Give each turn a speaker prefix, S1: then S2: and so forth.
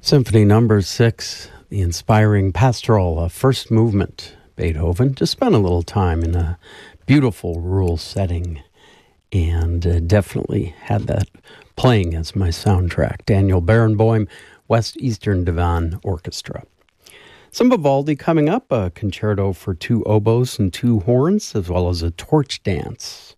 S1: Symphony Number 6, the inspiring pastoral, first movement, Beethoven. Just spent a little time in a beautiful rural setting and definitely had that playing as my soundtrack. Daniel Barenboim, West Eastern Divan Orchestra. Some Vivaldi coming up, a concerto for two oboes and two horns, as well as a torch dance.